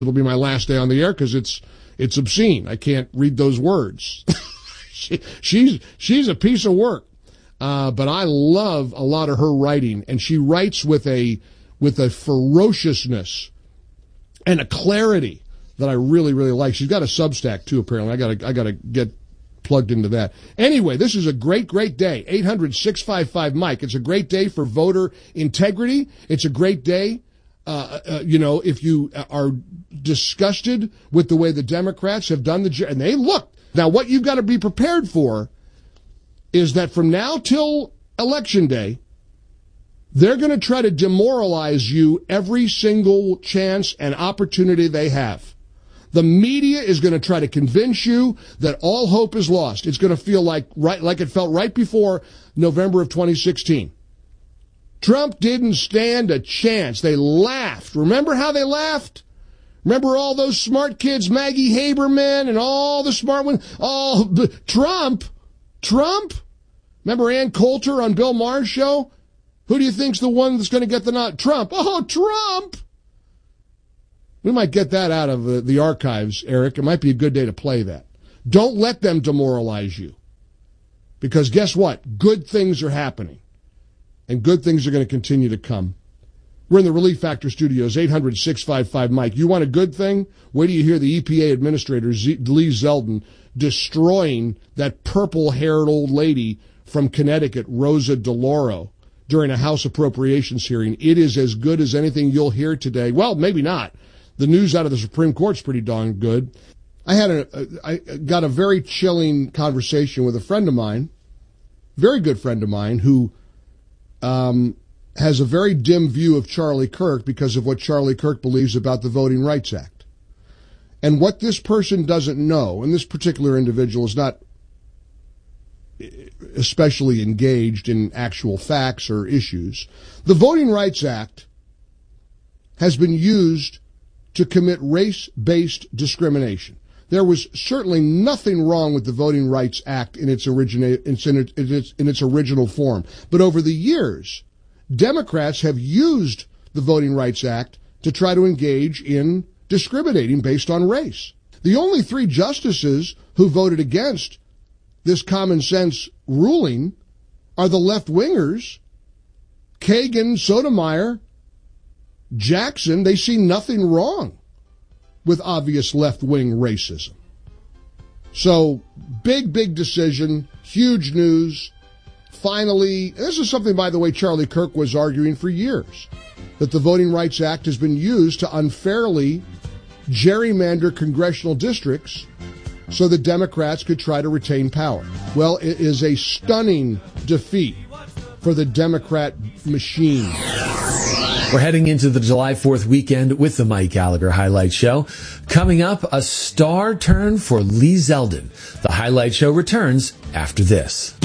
It'll be my last day on the air because it's obscene. I can't read those words. She's a piece of work. But I love a lot of her writing, and she writes with a ferociousness and a clarity that I really, really like. She's got a Substack too, apparently. I gotta get plugged into that. Anyway, this is a great, great day. 800-655-MIKE. It's a great day for voter integrity. It's a great day. If you are disgusted with the way the Democrats have done and they look. Now, what you've got to be prepared for is that from now till Election Day, they're going to try to demoralize you every single chance and opportunity they have. The media is going to try to convince you that all hope is lost. It's going to feel like it felt right before November of 2016. Trump didn't stand a chance. They laughed. Remember how they laughed? Remember all those smart kids, Maggie Haberman and all the smart ones? Trump? Remember Ann Coulter on Bill Maher's show? Who do you think's the one that's going to get the nod? Trump. Oh, Trump! We might get that out of the archives, Eric. It might be a good day to play that. Don't let them demoralize you. Because guess what? Good things are happening. And good things are going to continue to come. We're in the Relief Factor studios, 800-655-MIKE. You want a good thing? Wait till you hear the EPA administrator, Lee Zeldin, destroying that purple-haired old lady from Connecticut, Rosa DeLauro, during a House Appropriations hearing. It is as good as anything you'll hear today. Well, maybe not. The news out of the Supreme Court's pretty darn good. I got a very chilling conversation with a friend of mine, very good friend of mine, who has a very dim view of Charlie Kirk because of what Charlie Kirk believes about the Voting Rights Act. And what this person doesn't know, and this particular individual is not especially engaged in actual facts or issues, the Voting Rights Act has been used to commit race-based discrimination. There was certainly nothing wrong with the Voting Rights Act in its original form. But over the years, Democrats have used the Voting Rights Act to try to engage in discriminating based on race. The only three justices who voted against this common sense ruling are the left-wingers, Kagan, Sotomayor, Jackson. They see nothing wrong with obvious left-wing racism. So, big decision, huge news. Finally, this is something, by the way, Charlie Kirk was arguing for years, that the Voting Rights Act has been used to unfairly gerrymander congressional districts so the Democrats could try to retain power. Well, it is a stunning defeat for the Democrat machine. We're heading into the July 4th weekend with the Mike Gallagher Highlight Show. Coming up, a star turn for Lee Zeldin. The Highlight Show returns after this.